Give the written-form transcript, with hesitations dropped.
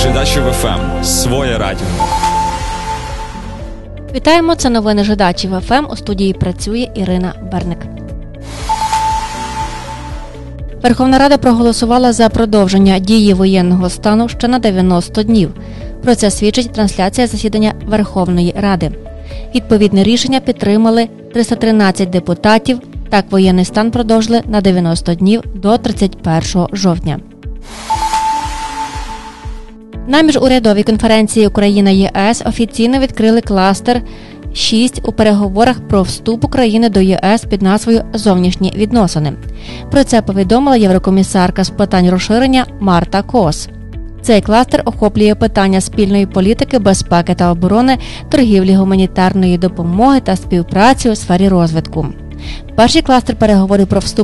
Жидачів ФМ. Своє радіо. Вітаємо, це новини Жидачів ФМ. У студії працює Ірина Берник. Верховна Рада проголосувала за продовження дії воєнного стану ще на 90 днів. Про це свідчить трансляція засідання Верховної Ради. Відповідне рішення підтримали 313 депутатів. Так, воєнний стан продовжили на 90 днів до 31 жовтня. На міжурядовій конференції Україна-ЄС офіційно відкрили кластер 6 у переговорах про вступ України до ЄС під назвою «Зовнішні відносини». Про це повідомила єврокомісарка з питань розширення Марта Кос. Цей кластер охоплює питання спільної політики, безпеки та оборони, торгівлі, гуманітарної допомоги та співпраці у сфері розвитку. Перший кластер переговорів про вступ